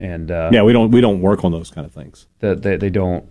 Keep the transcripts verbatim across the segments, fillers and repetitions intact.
And uh, yeah, we don't we don't work on those kind of things. They, they, they don't.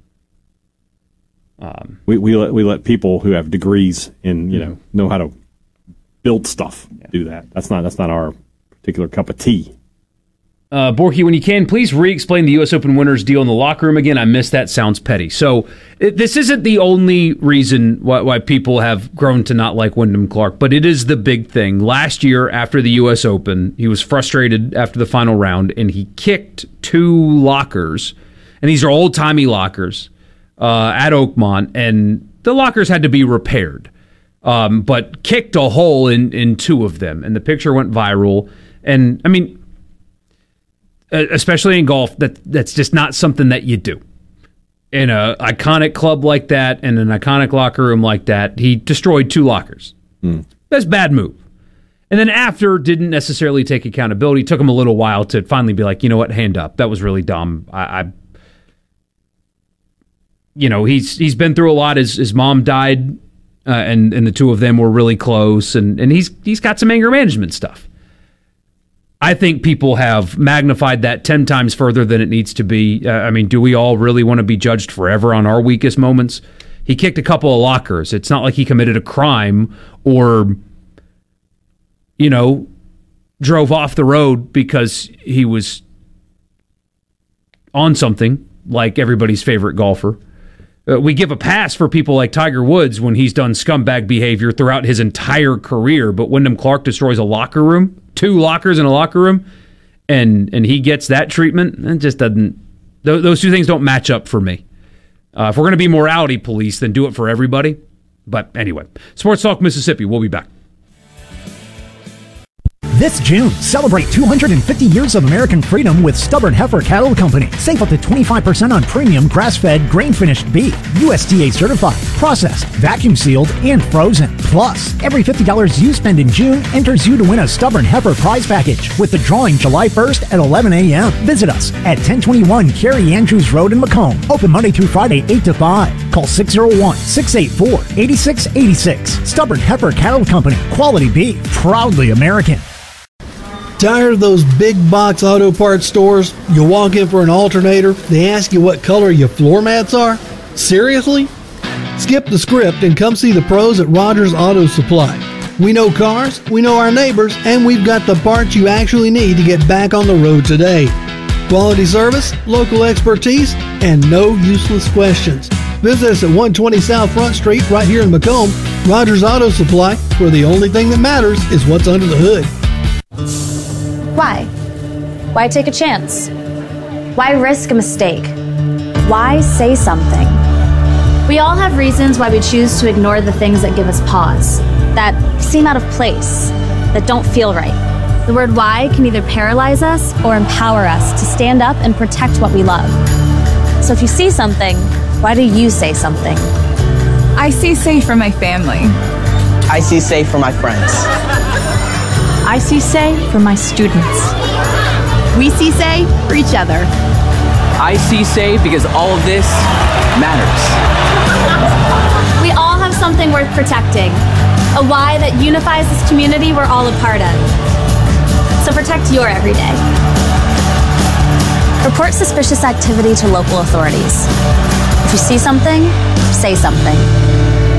Um, we we let we let people who have degrees in you know know how to build stuff yeah. do that. That's not that's not our particular cup of tea. Uh, Borky, when you can, please re-explain the U S Open winners deal in the locker room again. I missed that. Sounds petty. So it, this isn't the only reason why, why people have grown to not like Wyndham Clark, but it is the big thing. Last year, after the U S Open, he was frustrated after the final round, and he kicked two lockers, and these are old-timey lockers, uh, at Oakmont, and the lockers had to be repaired, um, but kicked a hole in, in two of them, and the picture went viral. And, I mean... especially in golf, that that's just not something that you do. In an iconic club like that, in an iconic locker room like that, he destroyed two lockers. Mm. That's a bad move. And then after, didn't necessarily take accountability. It took him a little while to finally be like, you know what, hand up. That was really dumb. I, I you know, he's he's been through a lot. His his mom died, uh, and and the two of them were really close, and and he's he's got some anger management stuff. I think people have magnified that ten times further than it needs to be. Uh, I mean, do we all really want to be judged forever on our weakest moments? He kicked a couple of lockers. It's not like he committed a crime or, you know, drove off the road because he was on something like everybody's favorite golfer. Uh, we give a pass for people like Tiger Woods when he's done scumbag behavior throughout his entire career, but Wyndham Clark destroys a locker room. Two lockers in a locker room, and and he gets that treatment. It just doesn't. Th- those two things don't match up for me. Uh, if we're going to be morality police, then do it for everybody. But anyway, Sports Talk Mississippi. We'll be back. This June, celebrate two hundred fifty years of American freedom with Stubborn Heifer Cattle Company. Save up to twenty-five percent on premium grass-fed, grain-finished beef, U S D A certified, processed, vacuum-sealed, and frozen. Plus, every fifty dollars you spend in June enters you to win a Stubborn Heifer prize package with the drawing July first at eleven a.m. Visit us at ten twenty-one Carrie Andrews Road in Macomb. Open Monday through Friday, eight to five. Call six oh one, six eight four, eight six eight six. Stubborn Heifer Cattle Company. Quality beef. Proudly American. Tired of those big box auto parts stores? You walk in for an alternator, they ask you what color your floor mats are? Seriously? Skip the script and come see the pros at Rogers Auto Supply. We know cars, we know our neighbors, and we've got the parts you actually need to get back on the road today. Quality service, local expertise, and no useless questions. Visit us at one twenty South Front Street right here in Macomb. Rogers Auto Supply, where the only thing that matters is what's under the hood. Why? Why take a chance? Why risk a mistake? Why say something? We all have reasons why we choose to ignore the things that give us pause, that seem out of place, that don't feel right. The word why can either paralyze us or empower us to stand up and protect what we love. So if you see something, why do you say something? I see safe for my family. I see safe for my friends. I see say for my students. We see say for each other. I see say because all of this matters. We all have something worth protecting, a why that unifies this community we're all a part of. So protect your everyday. Report suspicious activity to local authorities. If you see something, say something.